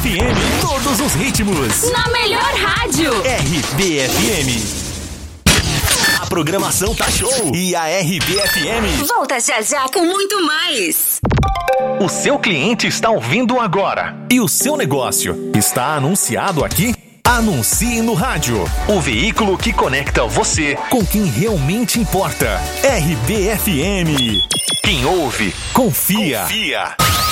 RBFM, todos os ritmos. Na melhor rádio. RBFM. A programação tá show e a RBFM volta já já com muito mais. O seu cliente está ouvindo agora e o seu negócio está anunciado aqui? Anuncie no rádio, o veículo que conecta você com quem realmente importa. RBFM. Quem ouve, confia.